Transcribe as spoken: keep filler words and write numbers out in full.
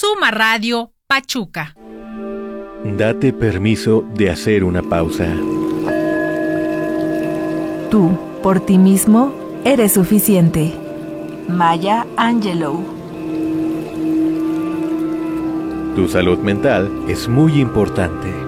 Suma Radio Pachuca. Date permiso de hacer una pausa. Tú, por ti mismo, eres suficiente. Maya Angelou. Tu salud mental es muy importante.